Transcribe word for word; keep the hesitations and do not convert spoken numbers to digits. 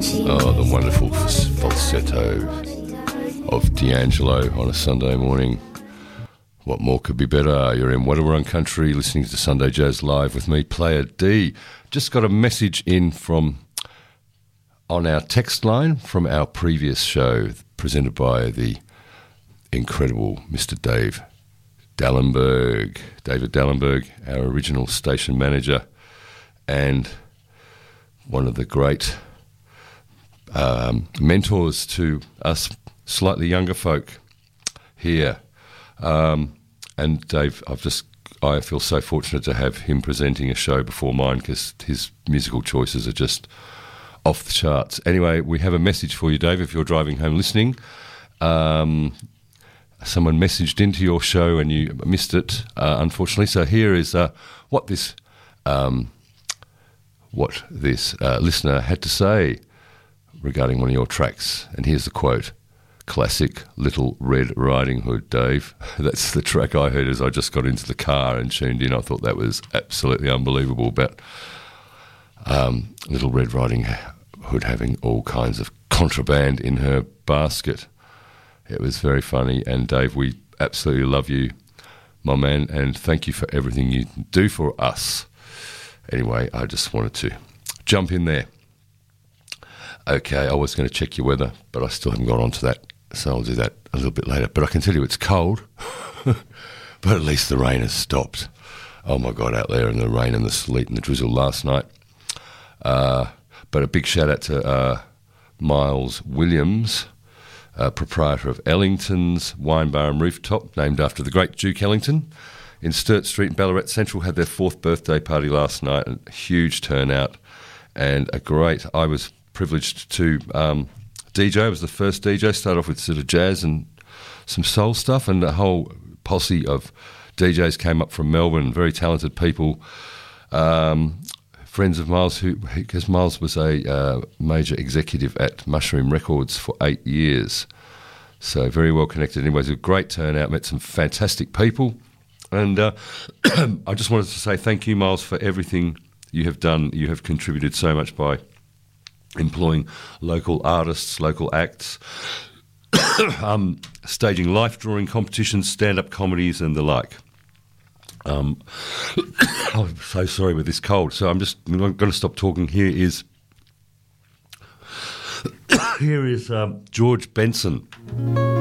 Oh, the wonderful falsetto of D'Angelo on a Sunday morning. What more could be better? You're in Wadawurrung Country listening to Sunday Jazz Live with me, Player D. Just got a message in from on our text line from our previous show presented by the incredible Mister Dave Dallenberg. David Dallenberg, our original station manager and one of the great um, mentors to us slightly younger folk here. Um, and Dave, I've just, I feel so fortunate to have him presenting a show before mine because his musical choices are just off the charts. Anyway, we have a message for you, Dave, if you're driving home listening. Um, someone messaged into your show and you missed it, uh, unfortunately. So here is uh, what this um, what this uh, listener had to say regarding one of your tracks. And here's the quote. Classic Little Red Riding Hood, Dave. That's the track I heard as I just got into the car and tuned in. I thought that was absolutely unbelievable about um, Little Red Riding Hood having all kinds of contraband in her basket. It was very funny. And Dave, we absolutely love you, my man, and thank you for everything you do for us. Anyway, I just wanted to jump in there. Okay, I was going to check your weather, but I still haven't got on to that, so I'll do that a little bit later. But I can tell you it's cold, but at least the rain has stopped. Oh, my God, out there in the rain and the sleet and the drizzle last night. Uh, but a big shout-out to uh, Miles Williams, uh, proprietor of Ellington's Wine Bar and Rooftop, named after the great Duke Ellington, in Sturt Street in Ballarat Central. Had their fourth birthday party last night, a huge turnout, and a great... I was... privileged to um, D J. I was the first D J. Started off with sort of jazz and some soul stuff, and a whole posse of D Js came up from Melbourne, very talented people, um, friends of Miles, who because Miles was a uh, major executive at Mushroom Records for eight years, so very well connected. Anyways, a great turnout, met some fantastic people, and uh, I just wanted to say thank you, Miles, for everything you have done. You have contributed so much by employing local artists, local acts, um, staging life drawing competitions, stand-up comedies and the like. Um, I'm so sorry with this cold, so I'm just I'm going to stop talking. Here is here is um, George Benson.